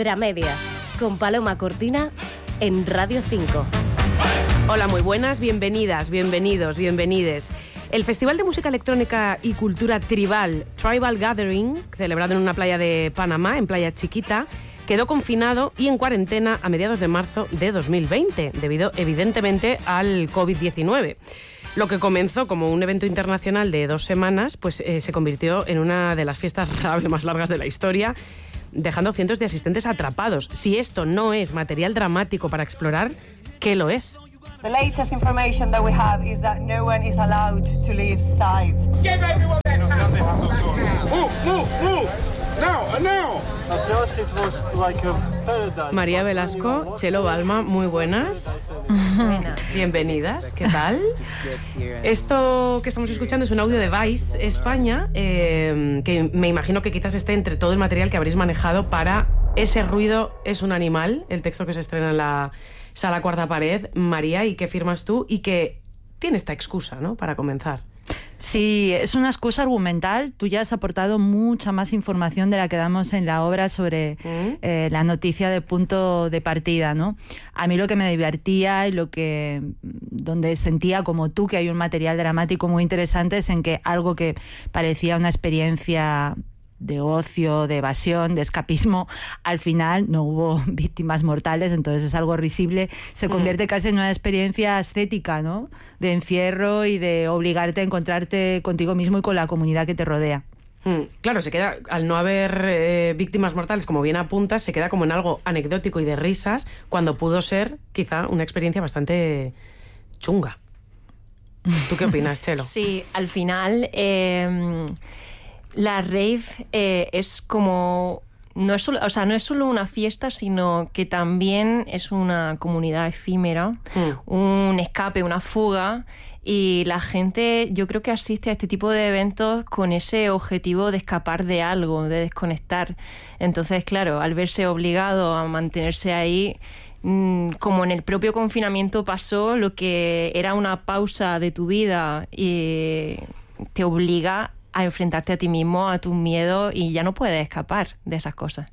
Dramedias, con Paloma Cortina en Radio 5. Hola, muy buenas, bienvenidas, bienvenidos, bienvenides. El Festival de Música Electrónica y Cultura Tribal, Tribal Gathering, celebrado en una playa de Panamá, en Playa Chiquita, quedó confinado y en cuarentena a mediados de marzo de 2020, debido evidentemente al COVID-19. Lo que comenzó como un evento internacional de 2 semanas, pues se convirtió en una de las fiestas rave más largas de la historia, dejando cientos de asistentes atrapados. Si esto no es material dramático para explorar, ¿qué lo es? The latest information that we have is that no one is allowed to leave site. Give everyone that move! Now! María Velasco, Chelo Balma, muy buenas. Bienvenidas, ¿qué tal? Esto que estamos escuchando es un audio de Vice España, que me imagino que quizás esté entre todo el material que habréis manejado para Ese ruido es un animal, el texto que se estrena en la Sala Cuarta Pared. María, ¿y qué firmas tú? Y que tiene esta excusa, ¿no?, para comenzar. Sí, es una excusa argumental. Tú ya has aportado mucha más información de la que damos en la obra sobre la noticia de punto de partida, ¿no? A mí lo que me divertía y donde sentía como tú que hay un material dramático muy interesante es en que algo que parecía una experiencia de ocio, de evasión, de escapismo, al final no hubo víctimas mortales, entonces es algo risible, se convierte casi en una experiencia estética, ¿no?, de encierro y de obligarte a encontrarte contigo mismo y con la comunidad que te rodea. Claro, se queda, al no haber víctimas mortales, como bien apuntas, se queda como en algo anecdótico y de risas, cuando pudo ser quizá una experiencia bastante chunga. ¿Tú qué opinas, Chelo? Sí, al final la rave es como... No es solo una fiesta, sino que también es una comunidad efímera, un escape, una fuga, y la gente, yo creo que asiste a este tipo de eventos con ese objetivo de escapar de algo, de desconectar. Entonces, claro, al verse obligado a mantenerse ahí, como en el propio confinamiento pasó, lo que era una pausa de tu vida y te obliga a enfrentarte a ti mismo, a tus miedos, y ya no puedes escapar de esas cosas.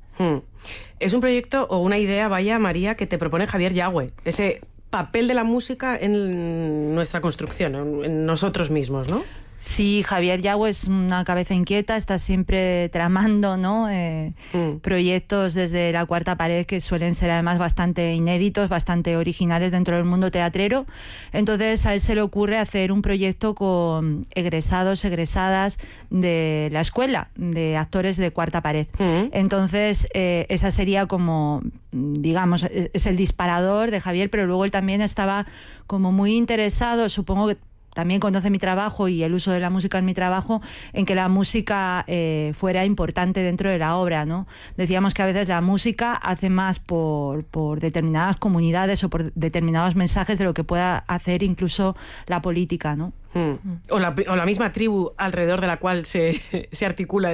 Es un proyecto o una idea, vaya, María, que te propone Javier Yagüe, ese papel de la música en nuestra construcción, en nosotros mismos, ¿no? Sí, Javier Yagüe es una cabeza inquieta, está siempre tramando, ¿no?, proyectos desde la Cuarta Pared que suelen ser además bastante inéditos, bastante originales dentro del mundo teatrero. Entonces a él se le ocurre hacer un proyecto con egresados, egresadas de la escuela de actores de Cuarta Pared. Entonces esa sería como, digamos, es el disparador de Javier, pero luego él también estaba como muy interesado, supongo que también conoce mi trabajo y el uso de la música en mi trabajo, en que la música fuera importante dentro de la obra, ¿no? Decíamos que a veces la música hace más por determinadas comunidades o por determinados mensajes de lo que pueda hacer incluso la política, ¿no? O la misma tribu alrededor de la cual se articula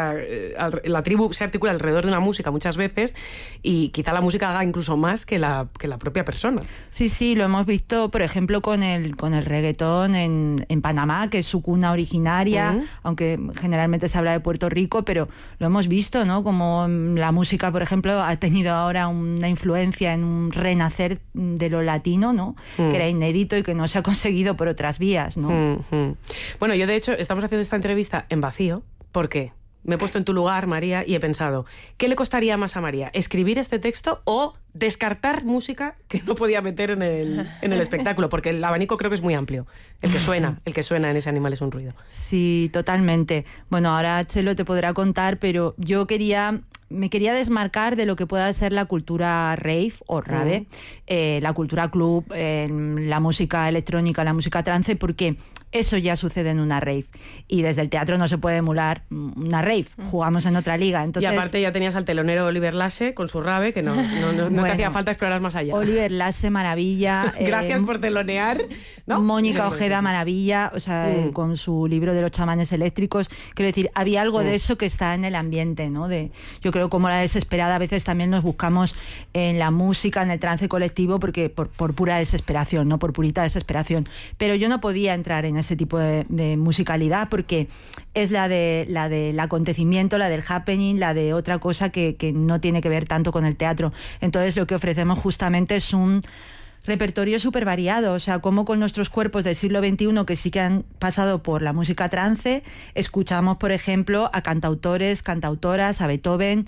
la tribu se articula alrededor de una música muchas veces, y quizá la música haga incluso más que la propia persona. Sí, lo hemos visto, por ejemplo, con el reggaetón en Panamá, que es su cuna originaria, aunque generalmente se habla de Puerto Rico, pero lo hemos visto, ¿no?, como la música, por ejemplo, ha tenido ahora una influencia en un renacer de lo latino, ¿no?, que era inédito y que no se ha conseguido por otras vías, ¿no? Bueno, yo de hecho estamos haciendo esta entrevista en vacío. ¿Por qué? Me he puesto en tu lugar, María, y he pensado, ¿qué le costaría más a María? ¿Escribir este texto o descartar música que no podía meter en el espectáculo? Porque el abanico creo que es muy amplio. El que suena en Ese animal es un ruido. Sí, totalmente. Bueno, ahora Chelo te podrá contar, pero yo me quería desmarcar de lo que pueda ser la cultura rave o rave, la cultura club, la música electrónica, la música trance, porque eso ya sucede en una rave. Y desde el teatro no se puede emular una rave. Jugamos en otra liga. Entonces, y aparte ya tenías al telonero Oliver Lasse con su rave, que no te hacía falta explorar más allá. Oliver Lasse, maravilla. Gracias por telonear, ¿no? Mónica Ojeda, maravilla. O sea, con su libro de los chamanes eléctricos. Quiero decir, había algo de eso que está en el ambiente, ¿no? Yo creo como la desesperada a veces también nos buscamos en la música, en el trance colectivo, porque por pura desesperación, no por purita desesperación. Pero yo no podía entrar en ese tipo de musicalidad, porque es la del acontecimiento, la del happening, la de otra cosa que no tiene que ver tanto con el teatro. Entonces lo que ofrecemos justamente es un repertorio súper variado, o sea, como con nuestros cuerpos del siglo XXI que sí que han pasado por la música trance, escuchamos, por ejemplo, a cantautores, cantautoras, a Beethoven,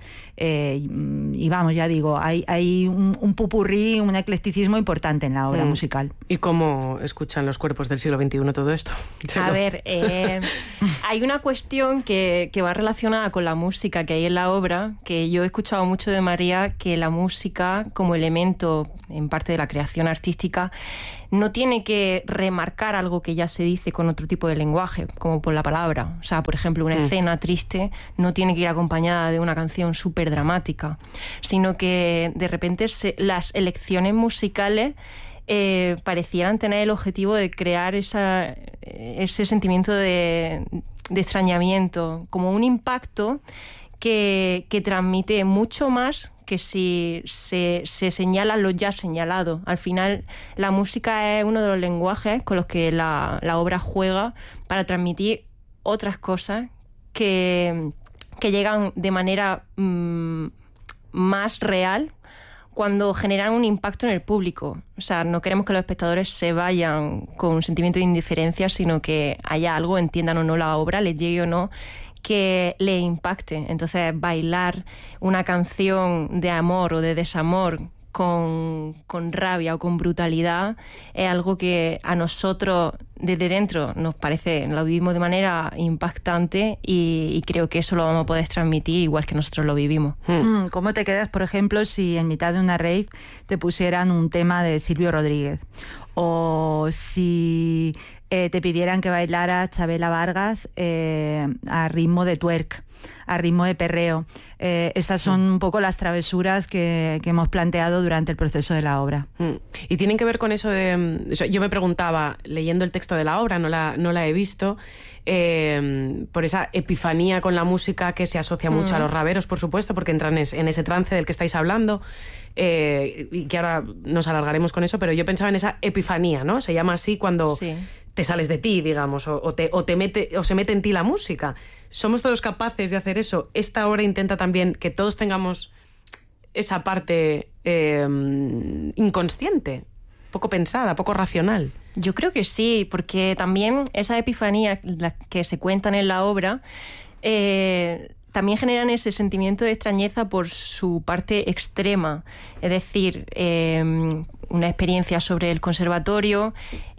y vamos, ya digo, hay un popurrí, un eclecticismo importante en la obra musical. ¿Y cómo escuchan los cuerpos del siglo XXI todo esto? A ver, hay una cuestión que va relacionada con la música que hay en la obra, que yo he escuchado mucho de María, que la música como elemento en parte de la creación artística no tiene que remarcar algo que ya se dice con otro tipo de lenguaje, como por la palabra. O sea, por ejemplo, una escena triste no tiene que ir acompañada de una canción súper dramática, sino que de repente las elecciones musicales parecieran tener el objetivo de crear ese sentimiento de extrañamiento, como un impacto que transmite mucho más que si se señala lo ya señalado. Al final, la música es uno de los lenguajes con los que la obra juega para transmitir otras cosas que llegan de manera más real cuando generan un impacto en el público. O sea, no queremos que los espectadores se vayan con un sentimiento de indiferencia, sino que haya algo, entiendan o no la obra, les llegue o no, que le impacte. Entonces, bailar una canción de amor o de desamor con rabia o con brutalidad es algo que a nosotros desde dentro nos parece, lo vivimos de manera impactante y creo que eso lo vamos a poder transmitir igual que nosotros lo vivimos. ¿Cómo te quedas, por ejemplo, si en mitad de una rave te pusieran un tema de Silvio Rodríguez? O si te pidieran que bailaras Chabela Vargas a ritmo de twerk, a ritmo de perreo. Estas son un poco las travesuras que hemos planteado durante el proceso de la obra. Y tienen que ver con eso de... Yo me preguntaba, leyendo el texto de la obra, no la he visto, por esa epifanía con la música que se asocia mucho a los raveros, por supuesto, porque entran en ese trance del que estáis hablando, y que ahora nos alargaremos con eso, pero yo pensaba en esa epifanía, ¿no? Se llama así cuando te sales de ti, digamos, o se mete en ti la música. ¿Somos todos capaces de hacer eso? Esta obra intenta también que todos tengamos esa parte inconsciente, poco pensada, poco racional. Yo creo que sí, porque también esa epifanía que se cuentan en la obra también generan ese sentimiento de extrañeza por su parte extrema, es decir, una experiencia sobre el conservatorio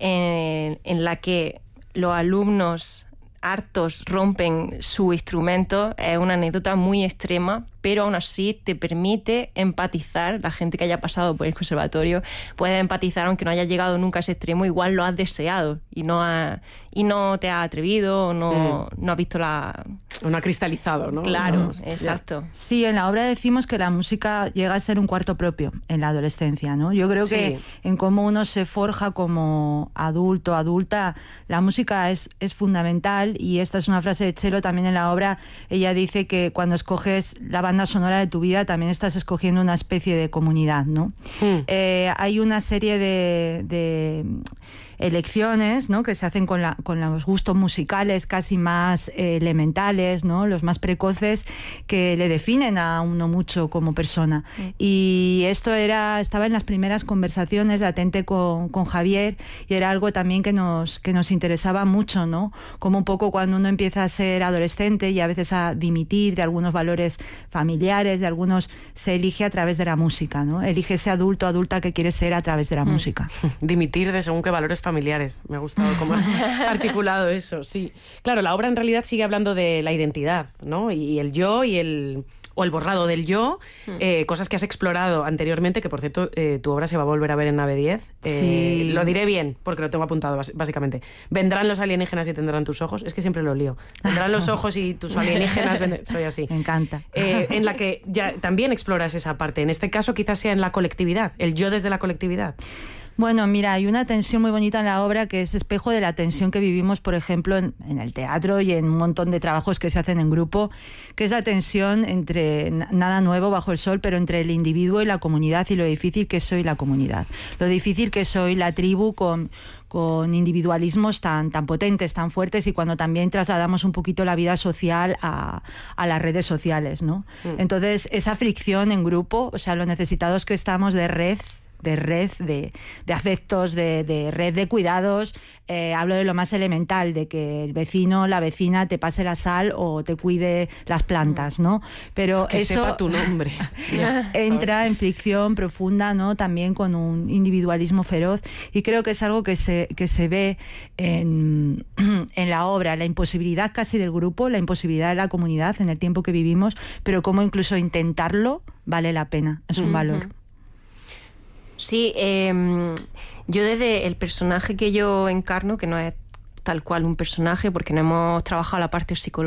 en la que los alumnos hartos rompen su instrumento. Es una anécdota muy extrema, pero aún así te permite empatizar. La gente que haya pasado por el conservatorio puede empatizar, aunque no haya llegado nunca a ese extremo, igual lo has deseado y no te has atrevido, no has visto la... No ha cristalizado, ¿no? Claro, exacto. Sí, en la obra decimos que la música llega a ser un cuarto propio en la adolescencia, ¿no? Yo creo que en cómo uno se forja como adulto, adulta, la música es fundamental, y esta es una frase de Chelo también en la obra. Ella dice que cuando escoges la banda sonora de tu vida también estás escogiendo una especie de comunidad, ¿no? Hay una serie de elecciones, ¿no?, que se hacen con los gustos musicales casi más elementales, ¿no?, los más precoces, que le definen a uno mucho como persona. Y esto estaba en las primeras conversaciones latente con Javier, y era algo también que nos interesaba mucho, ¿no? Como un poco cuando uno empieza a ser adolescente y a veces a dimitir de algunos valores familiares, de algunos, se elige a través de la música, ¿no? Elige ese adulto, adulta que quiere ser a través de la música. Dimitir de según qué valores familiares. Me ha gustado cómo has articulado eso, sí. Claro, la obra en realidad sigue hablando de la identidad, ¿no? Y el yo y el borrado del yo, cosas que has explorado anteriormente, que por cierto tu obra se va a volver a ver en Nave 10. Sí. Lo diré bien, porque lo tengo apuntado básicamente. Vendrán los alienígenas y tendrán tus ojos. Es que siempre lo lío. Vendrán los ojos y tus alienígenas... Soy así. Me encanta. En la que ya también exploras esa parte. En este caso quizás sea en la colectividad, el yo desde la colectividad. Bueno, mira, hay una tensión muy bonita en la obra que es espejo de la tensión que vivimos, por ejemplo, en el teatro y en un montón de trabajos que se hacen en grupo, que es la tensión entre, nada nuevo bajo el sol, pero entre el individuo y la comunidad, y lo difícil que soy la comunidad, lo difícil que soy la tribu con individualismos tan potentes, tan fuertes, y cuando también trasladamos un poquito la vida social a las redes sociales, ¿no? Entonces, esa fricción en grupo, o sea, lo necesitados que estamos de red, de afectos, de red de cuidados. Hablo de lo más elemental, de que el vecino, la vecina te pase la sal o te cuide las plantas, ¿no? Pero que eso sepa tu nombre. entra en fricción profunda, ¿no? También con un individualismo feroz, y creo que es algo que se ve en la obra, la imposibilidad casi del grupo, la imposibilidad de la comunidad en el tiempo que vivimos, pero cómo incluso intentarlo vale la pena, es un valor. Sí, yo desde el personaje que yo encarno, que no es tal cual un personaje, porque no hemos trabajado la parte psicológica,